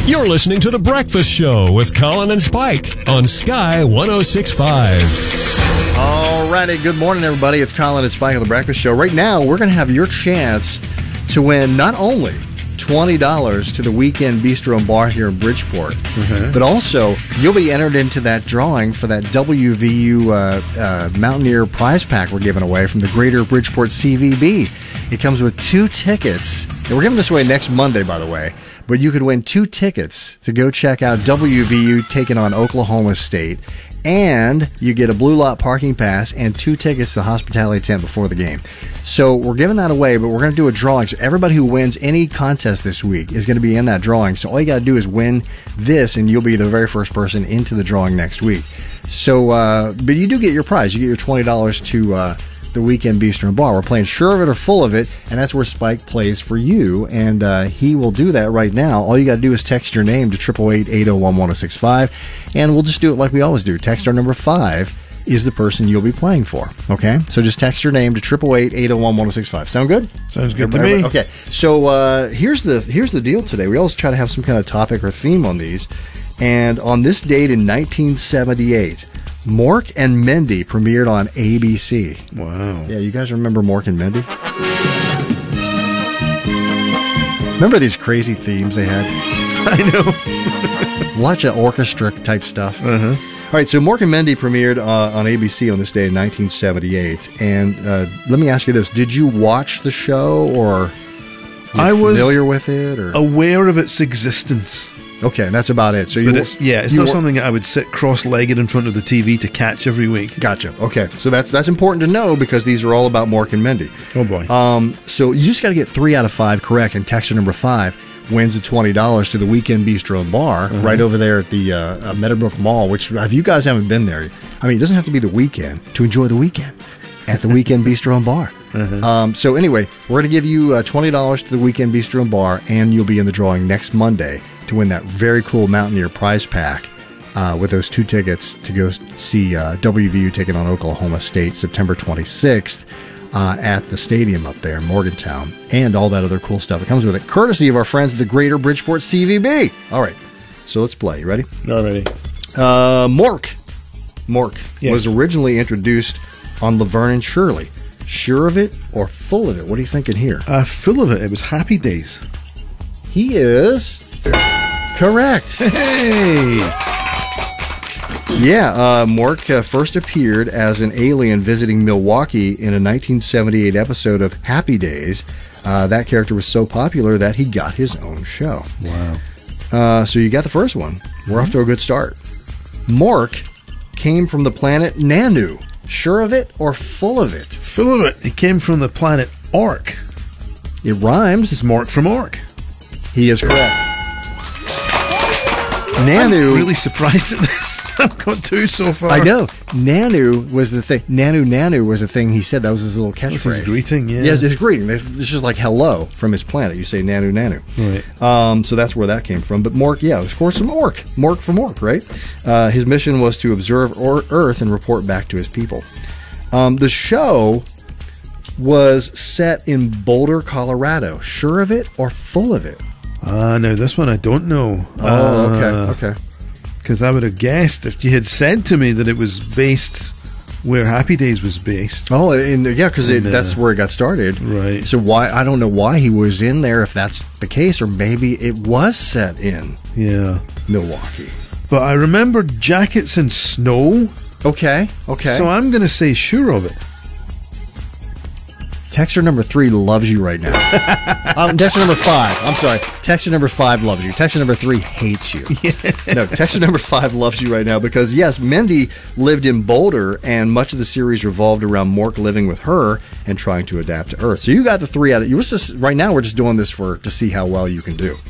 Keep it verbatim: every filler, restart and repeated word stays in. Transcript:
You're listening to The Breakfast Show with Colin and Spike on Sky one oh six point five. All righty, good morning, everybody. It's Colin and Spike on The Breakfast Show. Right now, we're going to have your chance to win not only twenty dollars to the Weekend Bistro and Bar here in Bridgeport, mm-hmm. but also you'll be entered into that drawing for that W V U uh, uh, Mountaineer prize pack we're giving away from the Greater Bridgeport C V B. It comes with two tickets. And we're giving this away next Monday, by the way. But you could win two tickets to go check out W V U taking on Oklahoma State. And you get a Blue Lot parking pass and two tickets to the hospitality tent before the game. So we're giving that away, but we're going to do a drawing. So everybody who wins any contest this week is going to be in that drawing. So all you got to do is win this, and you'll be the very first person into the drawing next week. So, uh, but you do get your prize. You get your twenty dollars to uh, the Weekend Bistro and Bar. We're playing Sure of It or Full of It, and that's where Spike plays for you, and uh, he will do that right now. All you got to do is text your name to eight eight eight, eight oh one, one oh six five, and we'll just do it like we always do. Text our number five is the person you'll be playing for, okay? So just text your name to eight eight eight, eight oh one, one oh six five. Sound good? Sounds good everybody, to me. Okay, so uh, here's the here's the deal today. We always try to have some kind of topic or theme on these, and on this date in nineteen seventy-eight, Mork and Mindy premiered on A B C. Wow. Yeah, you guys remember Mork and Mindy? Remember these crazy themes they had? I know. Lots of orchestra type stuff. Uh-huh. All right, so Mork and Mindy premiered uh, on A B C on this day in nineteen seventy-eight. And uh, let me ask you this. Did you watch the show, or you I was familiar with it? Or? aware of its existence. Okay, that's about it. So but you, it's, yeah, it's you not were, something I would sit cross-legged in front of the T V to catch every week. Gotcha. Okay, so that's that's important to know because these are all about Mork and Mindy. Oh boy. Um, so you just got to get three out of five correct, and texter number five wins the twenty dollars to the Weekend Bistro and Bar mm-hmm. right over there at the uh, uh, Meadowbrook Mall. Which, if you guys haven't been there, I mean, it doesn't have to be the weekend to enjoy the weekend at the Weekend Bistro and Bar. Mm-hmm. Um, so anyway, we're going to give you uh, twenty dollars to the Weekend Bistro and Bar, and you'll be in the drawing next Monday to win that very cool Mountaineer prize pack uh, with those two tickets to go see uh, W V U taking on Oklahoma State September twenty-sixth uh, at the stadium up there in Morgantown, and all that other cool stuff that comes with it, courtesy of our friends at the Greater Bridgeport C V B. All right, so let's play. You ready? All ready. Uh, Mork. Mork yes. was originally introduced on Laverne and Shirley. Sure of it or full of it? What are you thinking here? Uh, full of it. It was Happy Days. He is correct. Hey! Yeah, uh, Mork uh, first appeared as an alien visiting Milwaukee in a nineteen seventy-eight episode of Happy Days. Uh, that character was so popular that he got his own show. Wow. Uh, so you got the first one. We're mm-hmm. off to a good start. Mork came from the planet Nanu. Sure of it or full of it? Full of it. It came from the planet Orc. It rhymes. It's Mork from Orc. He is correct. Nanu. I'm really surprised at this. I've got two so far. I know. Nanu was the thing. Nanu Nanu was the thing he said. That was his little catchphrase. That's his greeting, yeah. Yes, his greeting. It's just like hello from his planet. You say Nanu Nanu. Right. Um, so that's where that came from. But Mork, yeah, of course, from Orc. Mork from Orc, right? Uh, his mission was to observe or- Earth and report back to his people. Um, the show was set in Boulder, Colorado. Sure of it or full of it? Uh, no, this one I don't know. Oh, uh, okay, okay. Because I would have guessed if you had said to me that it was based where Happy Days was based. Oh, and yeah, because uh, that's where it got started. Right. So why, I don't know why he was in there if that's the case, or maybe it was set in yeah Milwaukee. But I remember jackets and snow. Okay, okay. So I'm going to say sure of it. Texter number three loves you right now. um, texter number five, I'm sorry. Texter number five loves you. Texter number three hates you. Yeah. No, texter number five loves you right now because, yes, Mindy lived in Boulder, and much of the series revolved around Mork living with her and trying to adapt to Earth. So you got the three out of you. Just, right now, we're just doing this for to see how well you can do.